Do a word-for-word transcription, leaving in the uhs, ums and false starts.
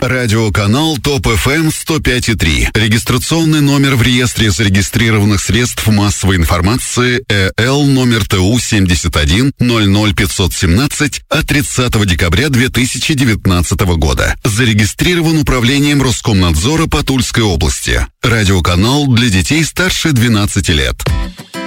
Радиоканал ТОП-ФМ сто пять и три. Регистрационный номер в реестре зарегистрированных средств массовой информации ЭЛ номер ТУ семьдесят один ноль ноль пятьсот семнадцать от тридцатого декабря две тысячи девятнадцатого года. Зарегистрирован управлением Роскомнадзора по Тульской области. Радиоканал для детей старше двенадцати лет.